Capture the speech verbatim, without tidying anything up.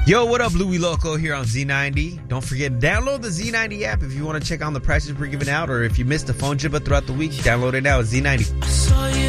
Yo, what up, Louis Loco here on Z ninety. Don't forget, download the Z ninety app if you want to check on the prices we're giving out, or if you missed a phone jibba throughout the week, download it now at Z ninety.